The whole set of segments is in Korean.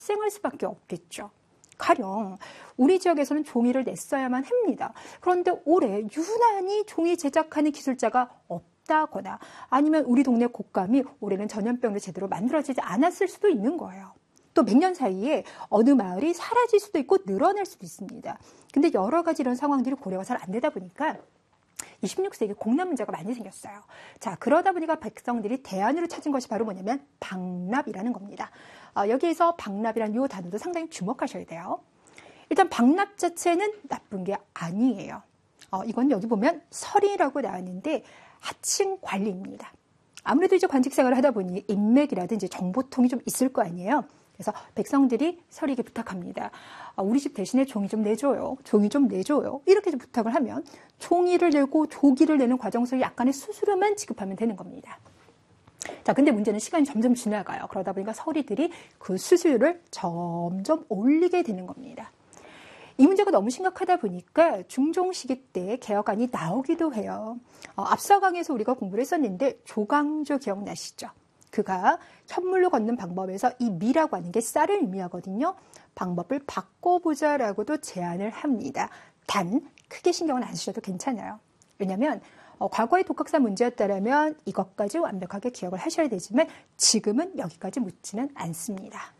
발생할 수밖에 없겠죠. 가령 우리 지역에서는 종이를 냈어야만 합니다. 그런데 올해 유난히 종이 제작하는 기술자가 없다거나 아니면 우리 동네 곶감이 올해는 전염병으로 제대로 만들어지지 않았을 수도 있는 거예요. 또 몇 년 사이에 어느 마을이 사라질 수도 있고 늘어날 수도 있습니다. 근데 여러 가지 이런 상황들이 고려가 잘 안 되다 보니까 26세기 공납 문제가 많이 생겼어요. 자, 그러다 보니까 백성들이 대안으로 찾은 것이 바로 뭐냐면 방납이라는 겁니다. 여기에서 방납이라는 이 단어도 상당히 주목하셔야 돼요. 일단 방납 자체는 나쁜 게 아니에요. 이건 여기 보면 설이라고 나왔는데 하층 관리입니다. 아무래도 이제 관직 생활을 하다 보니 인맥이라든지 정보통이 좀 있을 거 아니에요. 그래서 백성들이 설에게 부탁합니다. 우리 집 대신에 종이 좀 내줘요. 종이 좀 내줘요. 이렇게 좀 부탁을 하면 종이를 내고 조기를 내는 과정 속에 약간의 수수료만 지급하면 되는 겁니다. 자, 근데 문제는 시간이 점점 지나가요. 그러다 보니까 서리들이 그 수수료를 점점 올리게 되는 겁니다. 이 문제가 너무 심각하다 보니까 중종 시기 때 개혁안이 나오기도 해요. 앞서 강에서 우리가 공부를 했었는데 조광조 기억나시죠? 그가 현물로 걷는 방법에서 이 미라고 하는 게 쌀을 의미하거든요. 방법을 바꿔보자라고도 제안을 합니다. 단 크게 신경은 안 쓰셔도 괜찮아요. 왜냐하면 과거의 독학사 문제였다면 이것까지 완벽하게 기억을 하셔야 되지만 지금은 여기까지 묻지는 않습니다.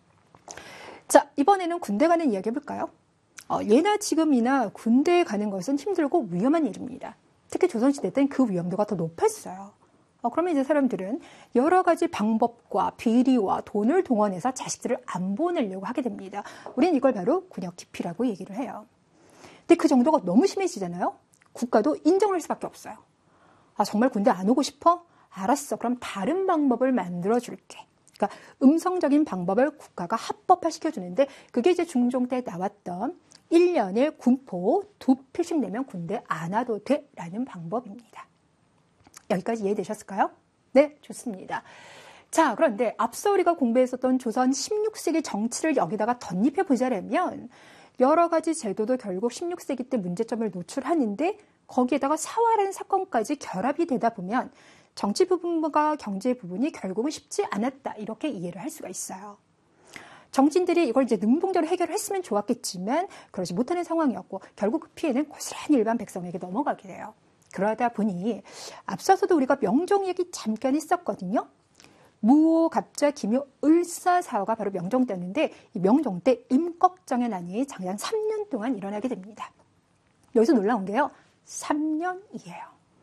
자, 이번에는 군대 가는 이야기 해볼까요? 예나 지금이나 군대에 가는 것은 힘들고 위험한 일입니다. 특히 조선시대 때는 그 위험도가 더 높았어요. 그러면 이제 사람들은 여러 가지 방법과 비리와 돈을 동원해서 자식들을 안 보내려고 하게 됩니다. 우리는 이걸 바로 군역 기피라고 얘기를 해요. 근데 그 정도가 너무 심해지잖아요. 국가도 인정을 할 수밖에 없어요. 정말 군대 안 오고 싶어? 알았어. 그럼 다른 방법을 만들어 줄게. 그러니까 음성적인 방법을 국가가 합법화 시켜주는데 그게 이제 중종 때 나왔던 1년에 군포 2필씩 내면 군대 안 와도 돼라는 방법입니다. 여기까지 이해되셨을까요? 네, 좋습니다. 자, 그런데 앞서 우리가 공부했었던 조선 16세기 정치를 여기다가 덧입혀 보자면 여러 가지 제도도 결국 16세기 때 문제점을 노출하는데 거기에다가 사화라는 사건까지 결합이 되다 보면 정치 부분과 경제 부분이 결국은 쉽지 않았다. 이렇게 이해를 할 수가 있어요. 정치인들이 이걸 이제 능동적으로 해결을 했으면 좋았겠지만 그러지 못하는 상황이었고 결국 그 피해는 고스란히 일반 백성에게 넘어가게 돼요. 그러다 보니 앞서서도 우리가 명종 얘기 잠깐 했었거든요. 무오, 갑자, 기묘, 을사사화가 바로 명종 때였는데 이 명종 때 임꺽정의 난이 장장 3년 동안 일어나게 됩니다. 여기서 놀라운 게요. 3년이에요.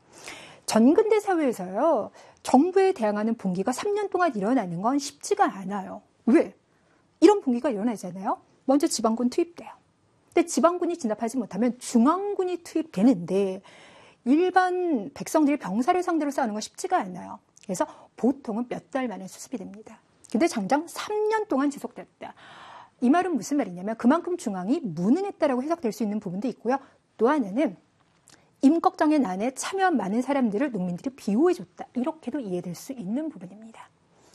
전근대 사회에서요. 정부에 대항하는 분기가 3년 동안 일어나는 건 쉽지가 않아요. 왜? 이런 분기가 일어나잖아요. 먼저 지방군 투입돼요. 근데 지방군이 진압하지 못하면 중앙군이 투입되는데 일반 백성들이 병사를 상대로 싸우는 건 쉽지가 않아요. 그래서 보통은 몇 달 만에 수습이 됩니다. 근데 장장 3년 동안 지속됐다. 이 말은 무슨 말이냐면 그만큼 중앙이 무능했다라고 해석될 수 있는 부분도 있고요. 또 하나는 임꺽정의 난에 참여한 많은 사람들을 농민들이 비호해줬다. 이렇게도 이해될 수 있는 부분입니다.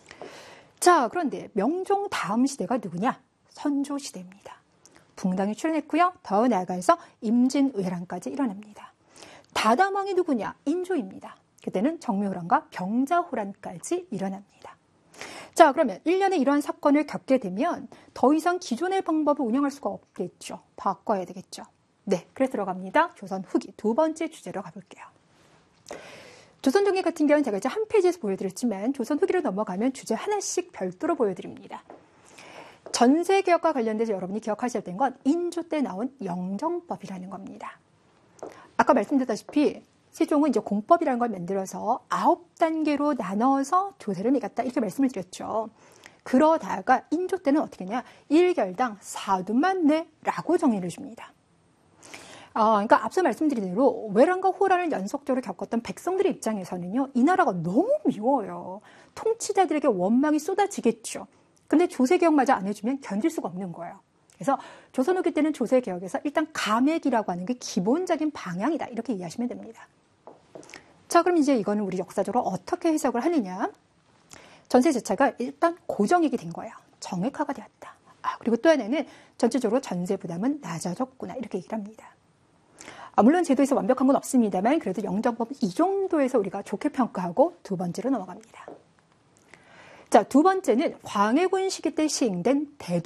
자, 그런데 명종 다음 시대가 누구냐? 선조시대입니다. 붕당이 출현했고요. 더 나아가서 임진왜란까지 일어납니다. 다담왕이 누구냐? 인조입니다. 그때는 정묘호란과 병자호란까지 일어납니다. 자, 그러면 1년에 이러한 사건을 겪게 되면 더 이상 기존의 방법을 운영할 수가 없겠죠. 바꿔야 되겠죠. 네, 그래서 들어갑니다. 조선 후기 두 번째 주제로 가볼게요. 조선 정기 같은 경우는 제가 이제 한 페이지에서 보여드렸지만 조선 후기로 넘어가면 주제 하나씩 별도로 보여드립니다. 전세개혁과 관련돼서 여러분이 기억하셔야 되는 건 인조 때 나온 영정법이라는 겁니다. 아까 말씀드렸다시피 세종은 이제 공법이라는 걸 만들어서 9단계로 나눠서 조세를 매겼다 이렇게 말씀을 드렸죠. 그러다가 인조 때는 어떻게 했냐? 1결당 4두만 내라고 정의를 줍니다. 그러니까 앞서 말씀드린 대로 외란과 호란을 연속적으로 겪었던 백성들의 입장에서는요. 이 나라가 너무 미워요. 통치자들에게 원망이 쏟아지겠죠. 근데 조세개혁마저 안 해주면 견딜 수가 없는 거예요. 그래서 조선 후기 때는 조세개혁에서 일단 감액이라고 하는 게 기본적인 방향이다. 이렇게 이해하시면 됩니다. 자, 그럼 이제 이거는 우리 역사적으로 어떻게 해석을 하느냐. 전세 자체가 일단 고정액이 된 거예요. 정액화가 되었다. 그리고 또 하나는 전체적으로 전세 부담은 낮아졌구나. 이렇게 얘기를 합니다. 물론 제도에서 완벽한 건 없습니다만 그래도 영정법 이 정도에서 우리가 좋게 평가하고 두 번째로 넘어갑니다. 자, 두 번째는 광해군 시기 때 시행된 대도